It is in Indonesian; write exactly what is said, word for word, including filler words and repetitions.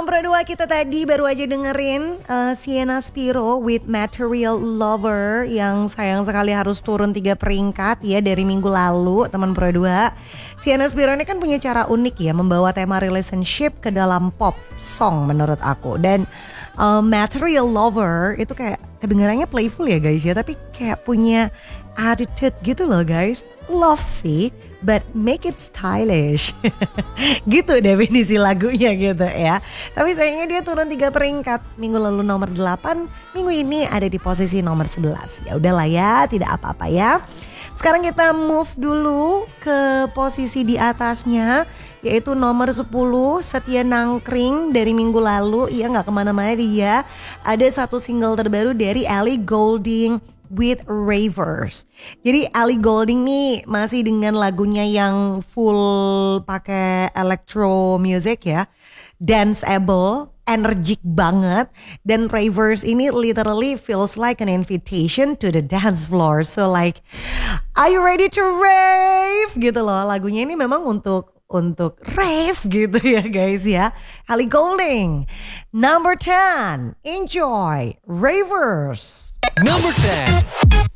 Pro dua kita tadi baru aja dengerin uh, Sienna Spiro with Material Lover yang sayang sekali harus turun tiga peringkat ya dari minggu lalu, teman Pro dua. Sienna Spiro ini kan punya cara unik ya membawa tema relationship ke dalam pop song menurut aku. Dan uh, Material Lover itu kayak kedengarannya playful ya guys ya, tapi kayak punya attitude gitu loh guys. Love sih, but make it stylish. Gitu definisi lagunya gitu ya. Tapi sayangnya dia turun tiga peringkat. Minggu lalu nomor delapan, minggu ini ada di posisi nomor sebelas. Ya udahlah ya, tidak apa-apa ya. Sekarang kita move dulu ke posisi di atasnya, yaitu nomor sepuluh, Setia Nangkring dari minggu lalu. Iya gak kemana-mana dia. Ada satu single terbaru dari Ellie Goulding with Ravers. Jadi Ellie Goulding nih masih dengan lagunya yang full pakai electro music ya, danceable, energik banget. Dan Ravers ini literally feels like an invitation to the dance floor. So like, are you ready to rave? Gitu loh. Lagunya ini memang untuk untuk rave gitu ya guys ya. Ellie Goulding, number ten, enjoy Ravers. Number ten.